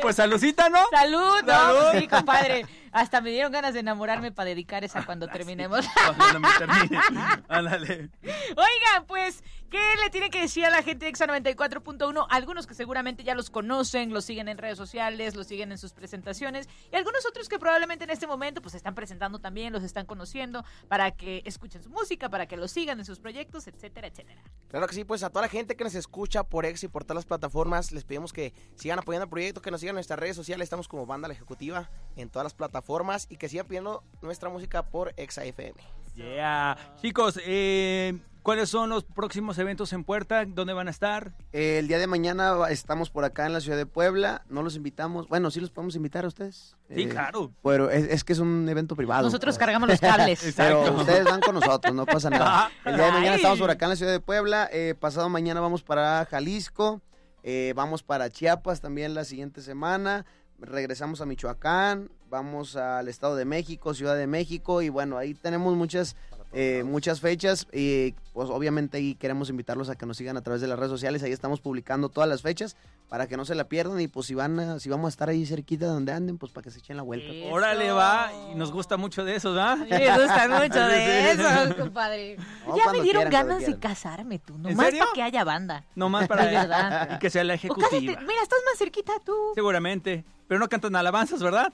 pues saludcita, ¿no? ¡Salud! ¿no? ¡Salud! Sí, compadre. Hasta me dieron ganas de enamorarme para dedicar esa cuando terminemos. Cuando me termine. Ándale. Oigan, pues, ¿qué le tiene que decir a la gente de Exa 94.1? Algunos que seguramente ya los conocen, los siguen en redes sociales, los siguen en sus presentaciones, y algunos otros que probablemente en este momento pues se están presentando también, los están conociendo, para que escuchen su música, para que los sigan en sus proyectos, etcétera, etcétera. Claro que sí, pues a toda la gente que nos escucha por Exa y por todas las plataformas, les pedimos que sigan apoyando el proyecto, que nos sigan en nuestras redes sociales, estamos como Banda La Ejecutiva en todas las plataformas y que sigan pidiendo nuestra música por Exa FM. Yeah. Chicos, ¿cuáles son los próximos eventos en puerta? ¿Dónde van a estar? El día de mañana estamos por acá en la ciudad de Puebla, no los invitamos, bueno, sí los podemos invitar a ustedes. Sí, claro. Pero es que es un evento privado. Nosotros cargamos los cables. Pero Exacto. ustedes van con nosotros, no pasa nada. El día de mañana estamos por acá en la ciudad de Puebla, pasado mañana vamos para Jalisco, vamos para Chiapas también la siguiente semana, regresamos a Michoacán, vamos al Estado de México, Ciudad de México, y bueno, ahí tenemos muchas fechas, y pues obviamente ahí queremos invitarlos a que nos sigan a través de las redes sociales, ahí estamos publicando todas las fechas para que no se la pierdan, y pues si vamos a estar ahí cerquita de donde anden, pues para que se echen la vuelta. Eso. Órale, va, y nos gusta mucho de esos, ¿ah? Sí, me gusta mucho de eso, compadre. No, Ya me cuando dieron quieran, ganas cuando de quieran. casarme, tú. ¿En Nomás serio? para que haya banda. Nomás para De verdad. y que sea la O ejecutiva. cállate, mira, estás más cerquita tú. Seguramente. Pero no cantan alabanzas, ¿verdad?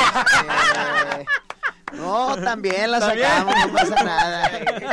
No, también la ¿También? sacamos, no pasa nada.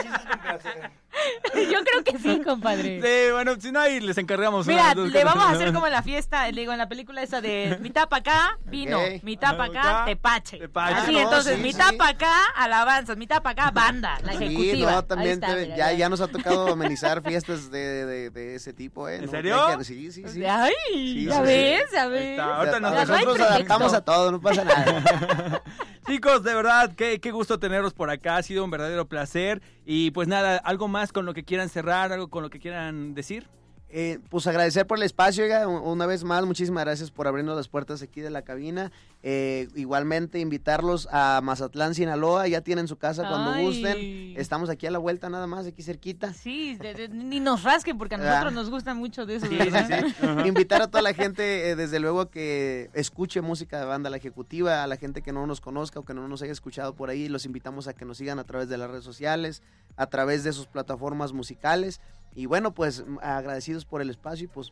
Yo creo que sí, compadre. Sí, bueno, si no, ahí les encargamos. Mira, unas dos le vamos a canciones. hacer como en la fiesta, le digo, en la película esa de mitad para acá, vino, Ok. mitad para acá, Acá, tepache. tepache. Así, Ah, no, entonces, sí, mitad sí. para acá, alabanzas, mitad para acá, banda, la Sí, ejecutiva. no, Ahí también está, mira, ya nos ha tocado amenizar fiestas de ese tipo, ¿eh? ¿En ¿no? serio? Sí, sí, sí. Ay, Sí, ya sí, ves, ya Ahí ves. está. Ahorita nos- Ya no hay Nosotros pretexto. adaptamos a todo, no pasa nada. Chicos, de verdad, qué gusto tenerlos por acá. Ha sido un verdadero placer. Y pues nada, algo más con lo que quieran cerrar, algo con lo que quieran decir. Pues agradecer por el espacio, oiga, una vez más, muchísimas gracias por abrirnos las puertas aquí de la cabina. Igualmente invitarlos a Mazatlán, Sinaloa, ya tienen su casa cuando Ay. gusten. Estamos aquí a la vuelta nada más, aquí cerquita. Sí, ni nos rasquen porque a nosotros nos gusta mucho de eso. ¿verdad? Invitar a toda la gente, desde luego, que escuche música de Banda La Ejecutiva, a la gente que no nos conozca o que no nos haya escuchado por ahí, los invitamos a que nos sigan a través de las redes sociales, a través de sus plataformas musicales. Y bueno, pues agradecidos por el espacio y pues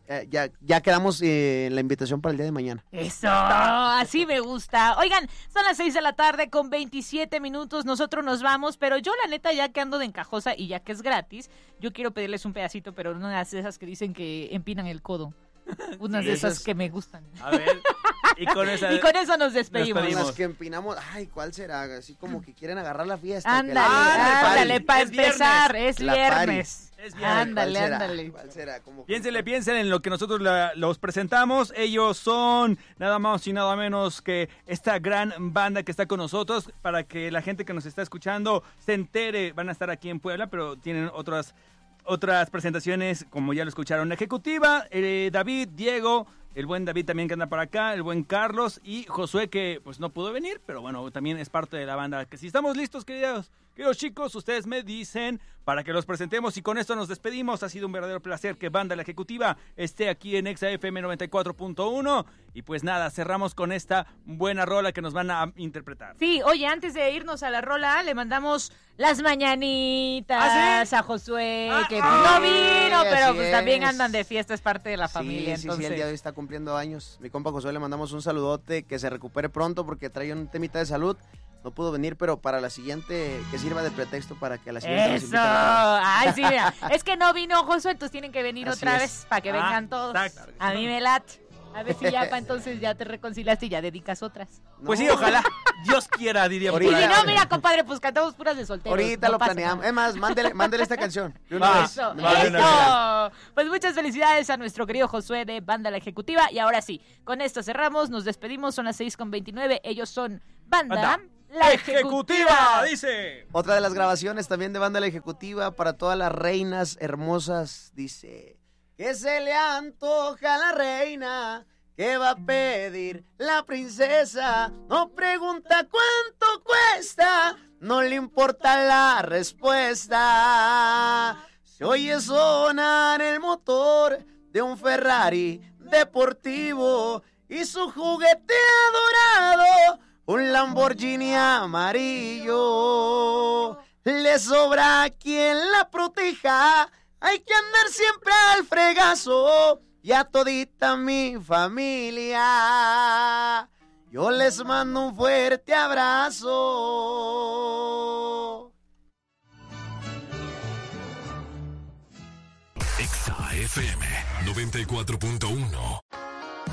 ya quedamos en la invitación para el día de mañana. Eso, así me gusta. Oigan, son las 6 de la tarde con 27 minutos, nosotros nos vamos, pero yo la neta ya que ando de encajosa y ya que es gratis, yo quiero pedirles un pedacito, pero una de esas que dicen que empinan el codo. Unas de esas que me gustan. A ver. Y con esa. Y con eso nos despedimos. Despedimos. Las que empinamos, ay, ¿cuál será? Así como que quieren agarrar la fiesta. Ándale, Ah, ándale, la para party. empezar, es La party. viernes. Es viernes. Ándale, ándale. ¿Cuál será? Como que- Piensen en lo que nosotros los presentamos. Ellos son nada más y nada menos que esta gran banda que está con nosotros. Para que la gente que nos está escuchando se entere, van a estar aquí en Puebla, pero tienen otras presentaciones, como ya lo escucharon, ejecutiva. David, Diego, el buen David también que anda por acá, el buen Carlos y Josué, que pues no pudo venir, pero bueno, también es parte de la banda. Que si estamos listos, queridos chicos, ustedes me dicen para que los presentemos, y con esto nos despedimos. Ha sido un verdadero placer que Banda La Ejecutiva esté aquí en Exa FM 94.1, y pues nada, cerramos con esta buena rola que nos van a interpretar. Sí, oye, antes de irnos a la rola, le mandamos las mañanitas ¿Ah, sí? a Josué, que ah, no vino, pero así pues también es. andan de fiesta, es parte de la familia, Sí, entonces. el día de hoy está cumpliendo años. Mi compa Josué le mandamos un saludote, que se recupere pronto porque trae un temita de salud. No pudo venir, pero para la siguiente, que sirva de pretexto para que a la siguiente nos Eso, inviten otra vez. ay sí, mira, es que no vino Josué, entonces tienen que venir Así otra es. vez para que vengan todos. exacto. A mí me late. A ver si ya para entonces ya te reconciliaste y ya dedicas otras. Pues No, sí, ojalá. Dios quiera, diría por Y Ahorita. si ahí. no, mira, compadre, pues cantamos puras de solteros. Ahorita no lo pasa planeamos. nada. Es más, mándele esta canción. De una Va. vez. Eso, Va, de una eso. Pues muchas felicidades a nuestro querido Josué de Banda La Ejecutiva. Y ahora sí, con esto cerramos, nos despedimos, son las 6:29. Ellos son Banda La Ejecutiva. Dice. Otra de las grabaciones también de Banda La Ejecutiva para todas las reinas hermosas, dice: ¿qué se le antoja a la reina? ¿Qué va a pedir la princesa? No pregunta cuánto cuesta, no le importa la respuesta. Se oye sonar el motor de un Ferrari deportivo y su juguete adorado, un Lamborghini amarillo. Le sobra quien la proteja, hay que andar siempre al fregazo, y a todita mi familia yo les mando un fuerte abrazo. Exa FM 94.1